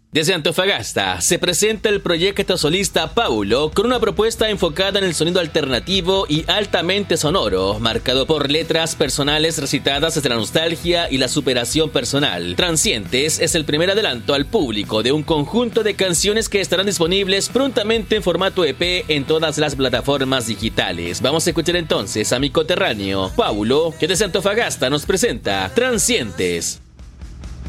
Desde Antofagasta se presenta el proyecto solista Paulo con una propuesta enfocada en el sonido alternativo y altamente sonoro, marcado por letras personales recitadas desde la nostalgia y la superación personal. Transientes es el primer adelanto al público de un conjunto de canciones que estarán disponibles prontamente en formato EP en todas las plataformas digitales. Vamos a escuchar entonces a mi coterráneo Paulo, que desde Antofagasta nos presenta Transientes.